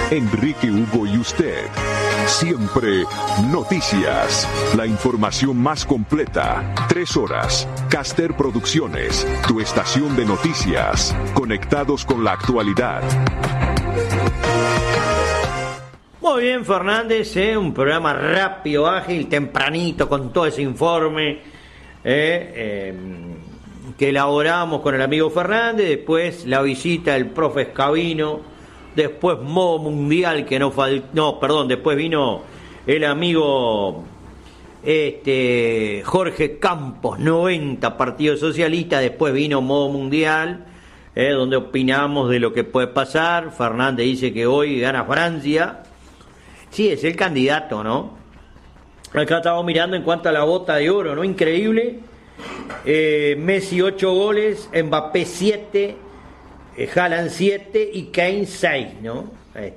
Enrique Hugo y usted. Siempre noticias. La información más completa. 3 horas. Caster Producciones. Tu estación de noticias. Conectados con la actualidad. Muy bien, Fernández, un programa rápido, ágil, tempranito, con todo ese informe que elaboramos con el amigo Fernández. Después la visita del profe Escabino. Después modo mundial que no faltó. Después vino el amigo Jorge Campos, 90 Partido Socialista. Después vino modo mundial, donde opinamos de lo que puede pasar. Fernández dice que hoy gana Francia. Sí, es el candidato, ¿no? Acá estamos mirando en cuanto a la bota de oro, ¿no? Increíble. Messi 8 goles, Mbappé 7, Haaland 7 y Kane 6, ¿no?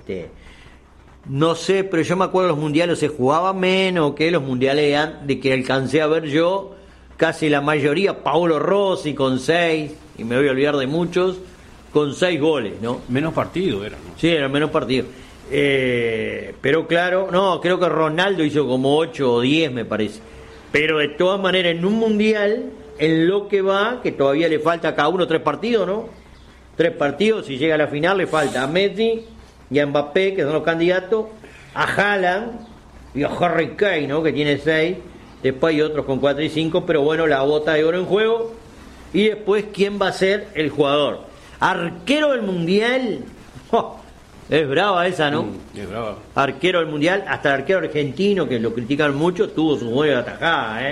No sé, pero yo me acuerdo los mundiales se jugaba menos, que los mundiales de que alcancé a ver yo, casi la mayoría, Paolo Rossi con 6, y me voy a olvidar de muchos, con 6 goles, ¿no? Menos partido era, ¿no? Sí, era menos partido. Pero claro, no, creo que Ronaldo hizo como 8 o 10, me parece. Pero de todas maneras, en un mundial, en lo que va, que todavía le falta a cada uno 3 partidos, ¿no? 3 partidos, si llega a la final, le falta a Messi y a Mbappé, que son los candidatos, a Haaland y a Harry Kane, ¿no? Que tiene 6. Después hay otros con 4 y 5, pero bueno, la bota de oro en juego. Y después, ¿quién va a ser el jugador? Arquero del mundial. ¡Oh! Es brava esa, ¿no? Es brava. Arquero del mundial, hasta el arquero argentino, que lo critican mucho, tuvo su buena atajada,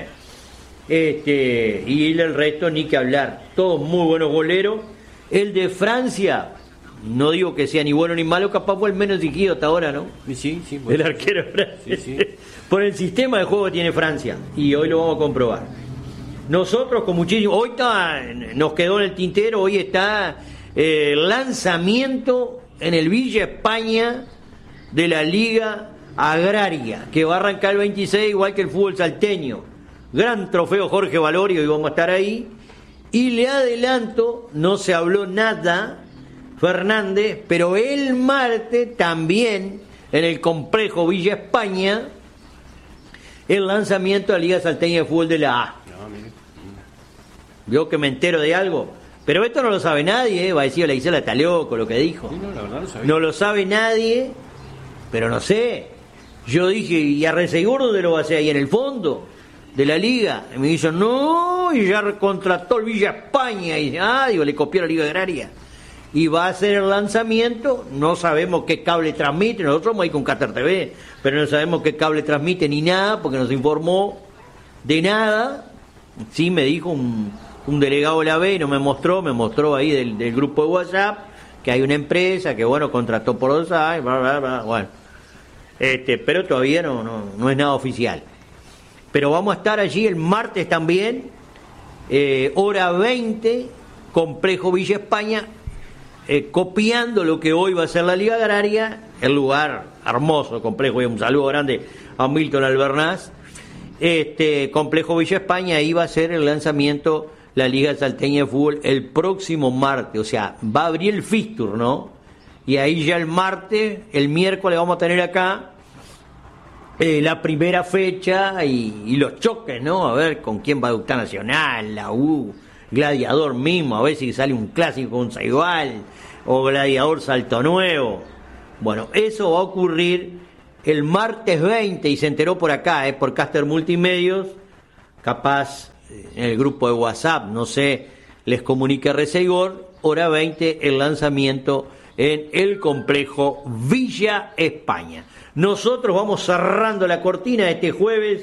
y el resto ni que hablar. Todos muy buenos goleros. El de Francia, no digo que sea ni bueno ni malo, capaz fue el menos exigido hasta ahora, ¿no? Sí, el arquero de Francia. Sí. Por el sistema de juego que tiene Francia. Y hoy lo vamos a comprobar. Nosotros con muchísimo... Hoy nos quedó en el tintero, hoy está el lanzamiento en el Villa España de la Liga Agraria, que va a arrancar el 26, igual que el fútbol salteño. Gran trofeo Jorge Valorio, y vamos a estar ahí. Y le adelanto, no se habló nada, Fernández, pero el martes también, en el complejo Villa España, el lanzamiento de la Liga Salteña de Fútbol de la A. ¿Vio que me entero de algo? Pero esto no lo sabe nadie, va a decir, la Isela está loco, lo que dijo. Sí, no, la verdad no sabía. No lo sabe nadie, pero no sé. Yo dije, ¿y a Reseguro dónde lo va a hacer? Ahí en el fondo de la liga. Y me dijo, no, y ya contrató el Villa España. Y digo, le copió la Liga Agraria. Y va a hacer el lanzamiento, no sabemos qué cable transmite, nosotros somos ahí con Caster TV, pero no sabemos qué cable transmite ni nada, porque nos informó de nada. Sí, me dijo un delegado de la B, no me mostró ahí del grupo de WhatsApp, que hay una empresa que, bueno, contrató por 2 años, bueno. Pero todavía no es nada oficial. Pero vamos a estar allí el martes también, hora 20, complejo Villa España, copiando lo que hoy va a ser la Liga Agraria, el lugar hermoso, complejo, y un saludo grande a Milton Albernaz. Complejo Villa España, ahí va a ser el lanzamiento la Liga Salteña de Fútbol el próximo martes, o sea, va a abrir el fixture, ¿no? Y ahí ya el miércoles vamos a tener acá la primera fecha y los choques, ¿no? A ver con quién va a debutar Nacional, la U, Gladiador mismo, a ver si sale un clásico con Saibal o Gladiador Salto Nuevo. Bueno, eso va a ocurrir el martes 20 y se enteró por acá, por Caster Multimedios, capaz en el grupo de WhatsApp, no sé, les comunique Resegor, hora 20, el lanzamiento en el complejo Villa España. Nosotros vamos cerrando la cortina este jueves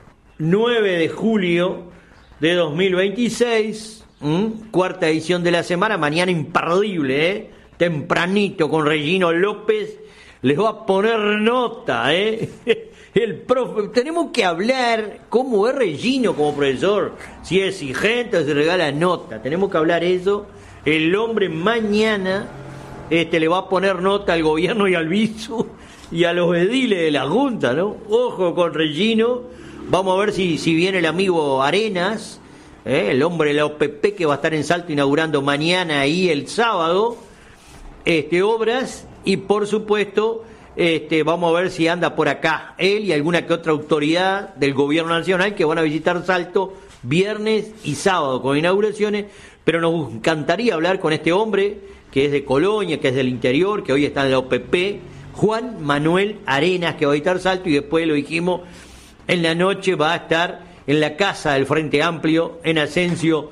9 de julio de 2026, cuarta edición de la semana, mañana imperdible, tempranito con Regino López, les va a poner nota, el profe, tenemos que hablar cómo es Regino como profesor, si es exigente o se regala nota, tenemos que hablar eso. El hombre mañana le va a poner nota al gobierno y al viso y a los ediles de la Junta, ¿no? Ojo con Regino, vamos a ver si viene el amigo Arenas, el hombre de la OPP que va a estar en Salto inaugurando mañana ahí el sábado. obras y por supuesto vamos a ver si anda por acá él y alguna que otra autoridad del gobierno nacional que van a visitar Salto viernes y sábado con inauguraciones, pero nos encantaría hablar con este hombre que es de Colonia, que es del interior, que hoy está en la OPP, Juan Manuel Arenas, que va a visitar Salto, y después lo dijimos, en la noche va a estar en la casa del Frente Amplio en Asensio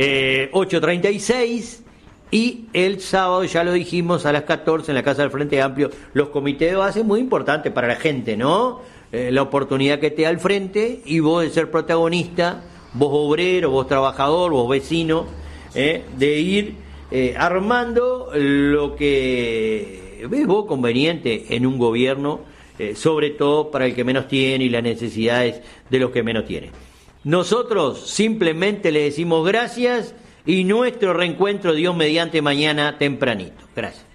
836, y el sábado, ya lo dijimos, a las 14 en la casa del Frente Amplio, los comités de base, muy importante para la gente, ¿no? La oportunidad que te da el Frente y vos de ser protagonista, vos obrero, vos trabajador, vos vecino, de ir armando lo que ves vos conveniente en un gobierno, sobre todo para el que menos tiene y las necesidades de los que menos tienen. Nosotros simplemente le decimos gracias y nuestro reencuentro, Dios mediante, mañana tempranito. Gracias.